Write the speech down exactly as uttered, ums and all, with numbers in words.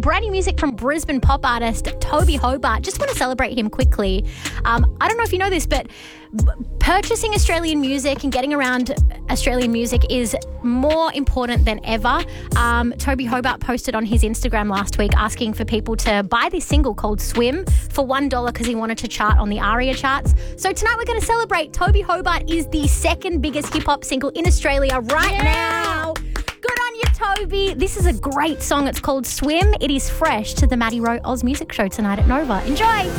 brand new music from Brisbane pop artist Toby Hobart. Just want to celebrate him quickly. Um, I don't know if you know this, but b- purchasing Australian music and getting around Australian music is more important than ever. Um, Toby Hobart posted on his Instagram last week asking for people to buy this single called Swim for one dollar because he wanted to chart on the ARIA charts. So tonight we're going to celebrate. Toby Hobart is the second biggest hip-hop single in Australia right Yeah. now. Good on you, Toby. This is a great song. It's called Swim. It is fresh to the Maddie Rowe Oz Music Show tonight at Nova. Enjoy.